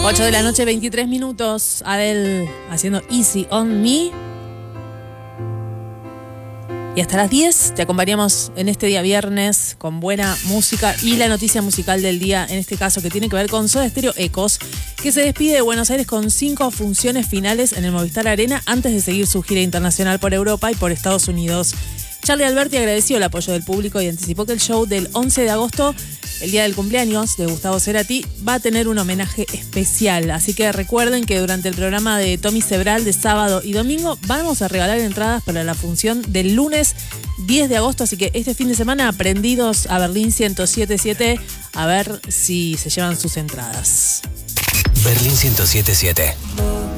8 de la noche, 23 minutos. Adele haciendo Easy on Me. Y hasta las 10 te acompañamos en este día viernes con buena música y la noticia musical del día, en este caso que tiene que ver con Soda Stereo Ecos, que se despide de Buenos Aires con 5 funciones finales en el Movistar Arena antes de seguir su gira internacional por Europa y por Estados Unidos. Charly Alberti agradeció el apoyo del público y anticipó que el show del 11 de agosto, el día del cumpleaños de Gustavo Cerati, va a tener un homenaje especial. Así que recuerden que durante el programa de Tommy Sebral de sábado y domingo vamos a regalar entradas para la función del lunes 10 de agosto. Así que este fin de semana, prendidos a Berlín 107.7, a ver si se llevan sus entradas. Berlín 107.7.